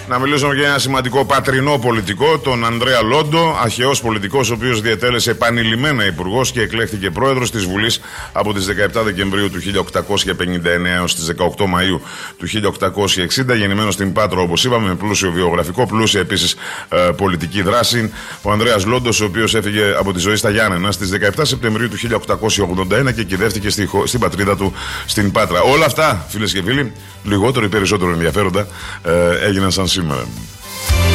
Να μιλήσουμε για ένα σημαντικό πατρινό πολιτικό, τον Ανδρέα Λόντο, αρχαιός πολιτικός, ο οποίος διετέλεσε επανειλημμένα υπουργός και εκλέχθηκε πρόεδρος της Βουλής από τις 17 Δεκεμβρίου του 1859 έως τις 18 Μαΐου του 1860. Γεννημένος στην Πάτρα, όπως είπαμε, με πλούσιο βιογραφικό, πλούσια επίσης πολιτική δράση. Ο Ανδρέας Λόντος, ο οποίος έφυγε από τη ζωή στα Γιάννενα στις 17 Σεπτεμβρίου του 1881 και κυδεύτηκε στην πατρίδα του στην Πάτρα. Όλα αυτά, φίλες και φίλοι, λιγότερο ή περισσότερο ενδιαφέροντα, έγιναν σαν σήμερα.